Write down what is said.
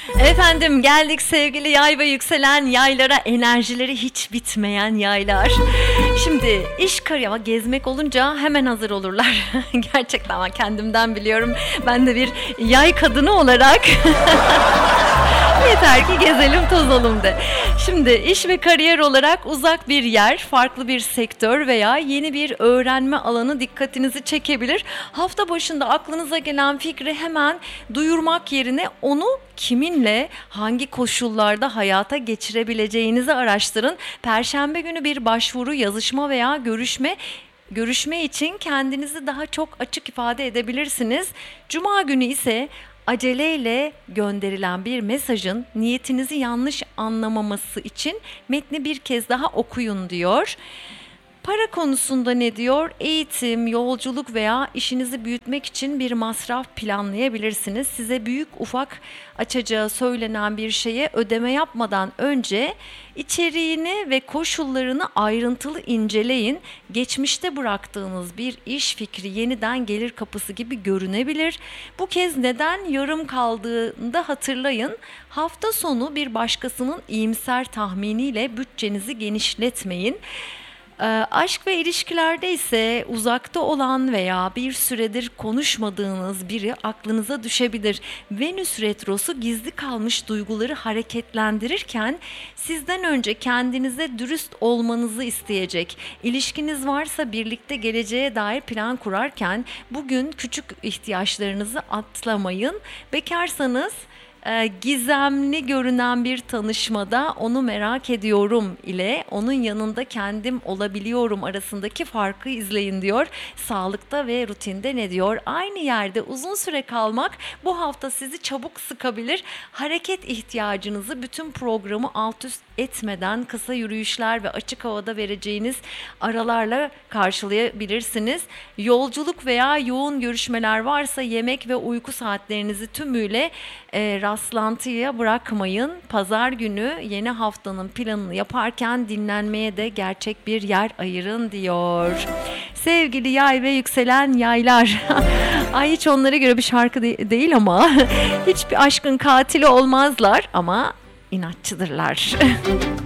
Efendim geldik sevgili yay ve yükselen yaylara, enerjileri hiç bitmeyen yaylar. Şimdi iş kariyer ama gezmek olunca hemen hazır olurlar. Gerçekten ama kendimden biliyorum. Ben de bir yay kadını olarak yeter ki gezelim tozalım de. Şimdi iş ve kariyer olarak uzak bir yer, farklı bir sektör veya yeni bir öğrenme alanı dikkatinizi çekebilir. Hafta başında aklınıza gelen fikri hemen duyurmak yerine onu kiminle, hangi koşullarda hayata geçirebileceğinizi araştırın. Perşembe günü bir başvuru, yazışma veya görüşme için kendinizi daha çok açık ifade edebilirsiniz. Cuma günü ise aceleyle gönderilen bir mesajın niyetinizi yanlış anlamaması için metni bir kez daha okuyun diyor. Para konusunda ne diyor? Eğitim, yolculuk veya işinizi büyütmek için bir masraf planlayabilirsiniz. Size büyük ufak açacağı söylenen bir şeye ödeme yapmadan önce içeriğini ve koşullarını ayrıntılı inceleyin. Geçmişte bıraktığınız bir iş fikri yeniden gelir kapısı gibi görünebilir. Bu kez neden yarım kaldığını da hatırlayın. Hafta sonu bir başkasının iyimser tahminiyle bütçenizi genişletmeyin. Aşk ve ilişkilerde ise uzakta olan veya bir süredir konuşmadığınız biri aklınıza düşebilir. Venüs retrosu gizli kalmış duyguları hareketlendirirken sizden önce kendinize dürüst olmanızı isteyecek. İlişkiniz varsa birlikte geleceğe dair plan kurarken bugün küçük ihtiyaçlarınızı atlamayın. Bekarsanız gizemli görünen bir tanışmada onu merak ediyorum ile onun yanında kendim olabiliyorum arasındaki farkı izleyin diyor. Sağlıkta ve rutinde ne diyor? Aynı yerde uzun süre kalmak bu hafta sizi çabuk sıkabilir. Hareket ihtiyacınızı bütün programı alt üst etmeden kısa yürüyüşler ve açık havada vereceğiniz aralarla karşılayabilirsiniz. Yolculuk veya yoğun görüşmeler varsa yemek ve uyku saatlerinizi tümüyle rastlantıya bırakmayın. Pazar günü yeni haftanın planını yaparken dinlenmeye de gerçek bir yer ayırın diyor. Sevgili yay ve yükselen yaylar. Ay hiç onlara göre bir şarkı değil ama hiçbir aşkın katili olmazlar ama inatçıdırlar.